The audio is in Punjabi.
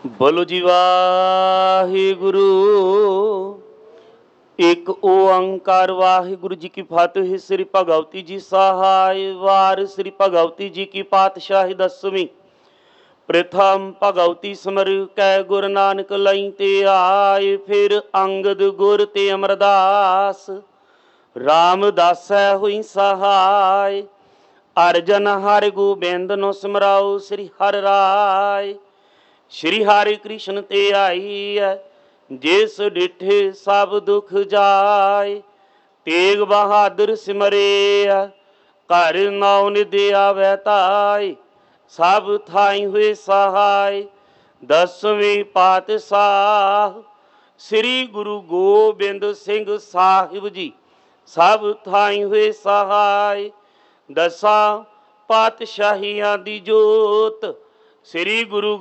ਬੋਲੋ ਜੀ ਵਾਹਿਗੁਰੂ। ਇੱਕ ਓੰਕਾਰ ਵਾਹਿਗੁਰੂ ਜੀ ਕੀ ਫਤਿਹ। ਸ੍ਰੀ ਭਗਵਤੀ ਜੀ ਸਹਾਇ ਵਾਰ ਸ੍ਰੀ ਭਗਵਤੀ ਜੀ ਕੀ ਪਾਤਸ਼ਾਹੀ ਦਸਵੀਂ। ਪ੍ਰਥਮ ਭਗਵਤੀ ਸਿਮਰ ਕੈ ਗੁਰੂ ਨਾਨਕ ਲਈ ਤੇ ਆਏ। ਫਿਰ ਅੰਗਦ ਗੁਰ ਤੇ ਅਮਰਦਾਸ ਰਾਮਦਾਸੈ ਹੋਈ ਸਹਾਇ। ਅਰਜਨ ਹਰਿ ਗੋਬਿੰਦ ਨੂੰ ਸਿਮਰਾਓ ਸ੍ਰੀ ਹਰਿ ਰਾਇ। ਸ਼੍ਰੀ ਹਰਿ ਕ੍ਰਿਸ਼ਨ ਤੇ ਆਈ ਹੈ ਜਿਸ ਡਿਠੇ ਸਭ ਦੁਖ ਜਾਏ। ਤੇਗ ਬਹਾਦਰ ਸਿਮਰੇ ਘਰ ਨਾਉ ਨਿਧ ਆਵੈ ਤਾਈ। ਸਭ ਥਾਈ ਹੋਏ ਸਹਾਈ। ਦਸਵੇਂ ਪਾਤਸ਼ਾਹ ਸ੍ਰੀ ਗੁਰੂ ਗੋਬਿੰਦ ਸਿੰਘ ਸਾਹਿਬ ਜੀ ਸਭ ਥਾਈ ਹੋਏ ਸਹਾਈ। ਦਸਾਂ ਪਾਤਸ਼ਾਹੀਆਂ ਦੀ ਜੋਤ ਸ੍ਰੀ ਗੁਰੂ